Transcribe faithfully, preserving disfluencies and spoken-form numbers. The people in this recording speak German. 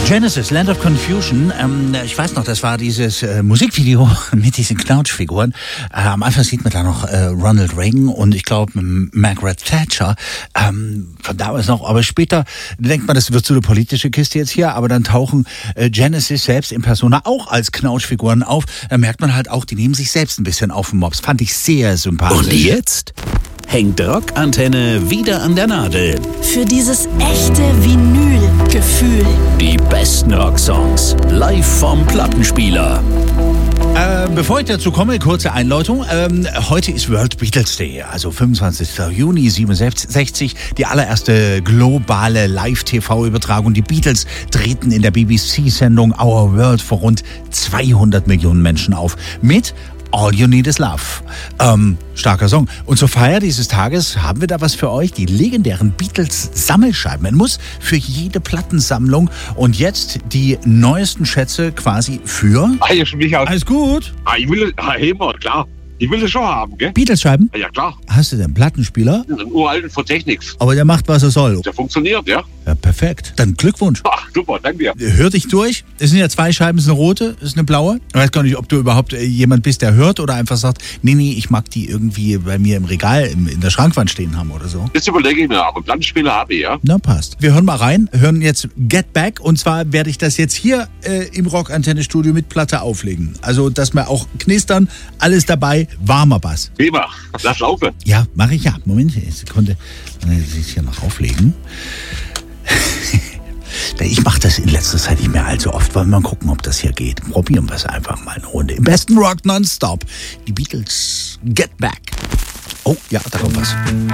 Genesis, Land of Confusion. Ähm, ich weiß noch, das war dieses äh, Musikvideo mit diesen Knautschfiguren. Äh, am Anfang sieht man da noch äh, Ronald Reagan und ich glaube Margaret Thatcher. Ähm, von damals noch. Aber später denkt man, das wird so eine politische Kiste jetzt hier. Aber dann tauchen äh, Genesis selbst in Persona auch als Knautschfiguren auf. Da merkt man halt auch, die nehmen sich selbst ein bisschen auf den Mops. Fand ich sehr sympathisch. Und jetzt hängt Rockantenne wieder an der Nadel. Für dieses echte Vinyl-Gefühl. Die besten Rocksongs live vom Plattenspieler. Äh, bevor ich dazu komme, kurze Einleitung. Ähm, heute ist World Beatles Day, also fünfundzwanzigster Juni siebenundsechzig, die allererste globale Live-T V-Übertragung. Die Beatles treten in der B B C-Sendung Our World vor rund zweihundert Millionen Menschen auf. Mit All You Need Is Love. Ähm, starker Song. Und zur Feier dieses Tages haben wir da was für euch. Die legendären Beatles-Sammelscheiben. Man muss für jede Plattensammlung und jetzt die neuesten Schätze quasi für... Ah, hier schon mich aus. Alles gut? Ah, ich will, ah, immer, klar. Ich will das schon haben, gell? Beatles-Scheiben? Ah, ja, klar. Hast du denn einen Plattenspieler? Einen uralten von Technics. Aber der macht, was er soll. Der funktioniert, ja? Ja, perfekt. Dann Glückwunsch. Ach, super, danke dir. Hör dich durch. Es sind ja zwei Scheiben, es ist eine rote, es ist eine blaue. Ich weiß gar nicht, ob du überhaupt äh, jemand bist, der hört oder einfach sagt, nee, nee, ich mag die irgendwie bei mir im Regal, im, in der Schrankwand stehen haben oder so. Das überlege ich mir, aber Plattenspieler habe ich, ja? Na, passt. Wir hören mal rein, hören jetzt Get Back und zwar werde ich das jetzt hier äh, im Rockantenne-Studio mit Platte auflegen. Also, dass wir auch knistern, alles dabei, warmer Bass. Prima, lass laufen. Ja, mache ich ja. Moment, Sekunde. Ich es hier noch auflegen. Ich mache das in letzter Zeit nicht mehr allzu oft. Wollen wir mal gucken, ob das hier geht. Probieren wir es einfach mal eine Runde. Im besten Rock nonstop. Die Beatles, Get Back. Oh, ja, da kommt was.